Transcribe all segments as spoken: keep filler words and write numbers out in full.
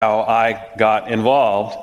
how I got involved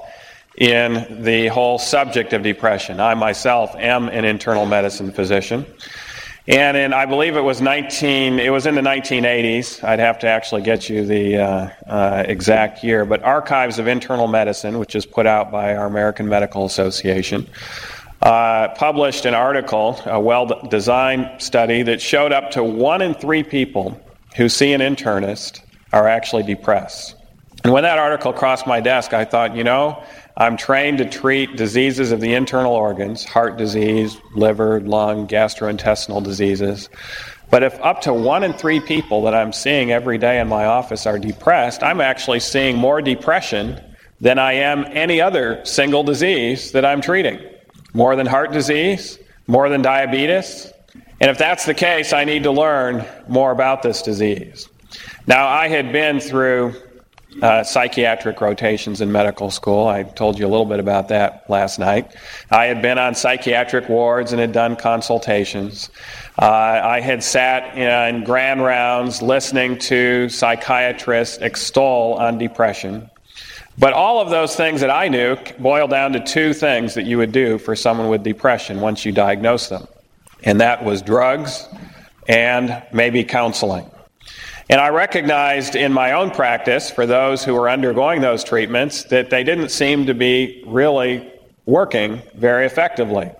in the whole subject of depression. I myself am an internal medicine physician, and in, I believe it was nineteen. It was in the nineteen eighties. I'd have to actually get you the uh, uh, exact year, but Archives of Internal Medicine, which is put out by our American Medical Association, uh, published an article, a well-designed study that showed up to one in three people who see an internist are actually depressed. And when that article crossed my desk, I thought, you know, I'm trained to treat diseases of the internal organs, heart disease, liver, lung, gastrointestinal diseases. But if up to one in three people that I'm seeing every day in my office are depressed, I'm actually seeing more depression than I am any other single disease that I'm treating. More than heart disease, more than diabetes. And if that's the case, I need to learn more about this disease. Now, I had been through Uh, psychiatric rotations in medical school. I told you a little bit about that last night. I had been on psychiatric wards and had done consultations. Uh, I had sat in grand rounds listening to psychiatrists extol on depression. But all of those things that I knew boil down to two things that you would do for someone with depression once you diagnose them. And that was drugs and maybe counseling. And I recognized in my own practice, for those who were undergoing those treatments, that they didn't seem to be really working very effectively.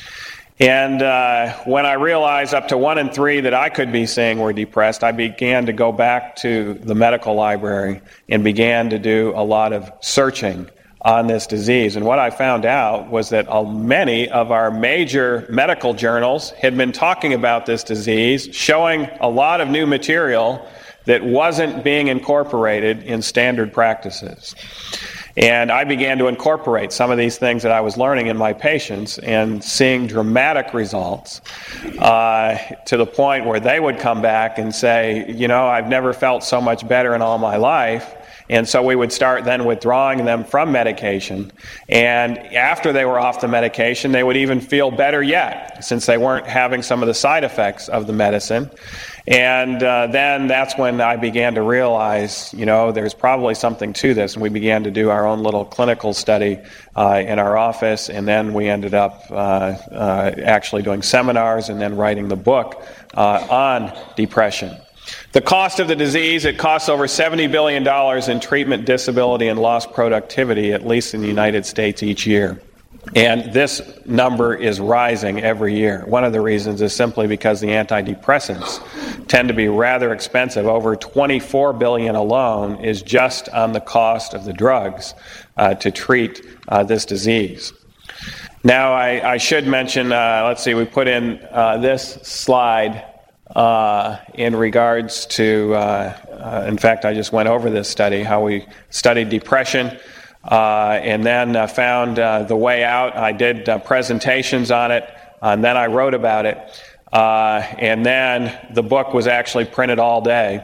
And uh, when I realized up to one in three that I could be seeing were depressed, I began to go back to the medical library and began to do a lot of searching on this disease. And what I found out was that uh, many of our major medical journals had been talking about this disease, showing a lot of new material that wasn't being incorporated in standard practices. And I began to incorporate some of these things that I was learning in my patients and seeing dramatic results uh, to the point where they would come back and say, you know, I've never felt so much better in all my life. And so we would start then withdrawing them from medication. And after they were off the medication, they would even feel better yet, since they weren't having some of the side effects of the medicine. And uh, then that's when I began to realize, you know, there's probably something to this. And we began to do our own little clinical study uh, in our office. And then we ended up uh, uh, actually doing seminars and then writing the book uh, on depression. The cost of the disease, it costs over seventy billion dollars in treatment, disability, and lost productivity, at least in the United States each year. And this number is rising every year. One of the reasons is simply because the antidepressants tend to be rather expensive. Over twenty-four billion dollars alone is just on the cost of the drugs uh, to treat uh, this disease. Now, I, I should mention, uh, let's see, we put in uh, this slide Uh, in regards to, uh, uh, in fact, I just went over this study, how we studied depression, uh, and then uh, found uh, the way out. I did uh, presentations on it, and then I wrote about it. Uh, and then the book was actually printed all day,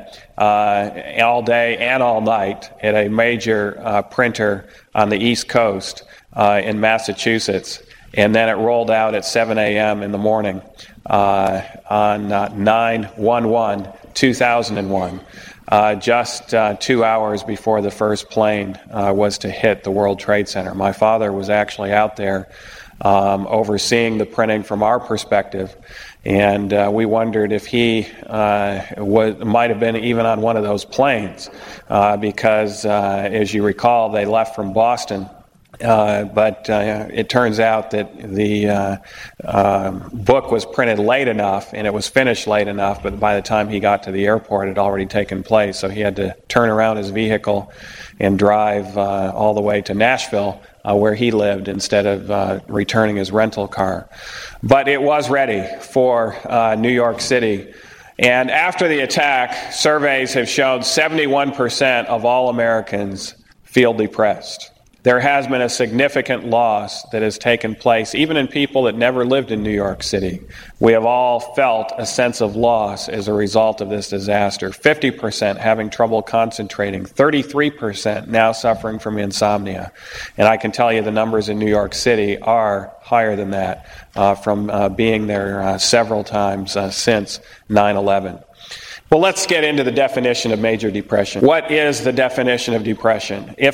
uh, all day and all night at a major uh, printer on the East Coast uh, in Massachusetts. And then it rolled out at seven a.m. in the morning uh, on uh, nine one two thousand one, uh, just uh, two hours before the first plane uh, was to hit the World Trade Center. My father was actually out there um, overseeing the printing from our perspective, and uh, we wondered if he uh, was, might have been even on one of those planes, uh, because, uh, as you recall, they left from Boston. Uh, but uh, it turns out that the uh, uh, book was printed late enough and it was finished late enough, but by the time he got to the airport, it had already taken place. So he had to turn around his vehicle and drive uh, all the way to Nashville, uh, where he lived, instead of uh, returning his rental car. But it was ready for uh, New York City. And after the attack, surveys have shown seventy-one percent of all Americans feel depressed. There has been a significant loss that has taken place, even in people that never lived in New York City. We have all felt a sense of loss as a result of this disaster. fifty percent having trouble concentrating, thirty-three percent now suffering from insomnia. And I can tell you the numbers in New York City are higher than that, uh, from uh, being there uh, several times uh, since nine eleven. Well, let's get into the definition of major depression. What is the definition of depression? If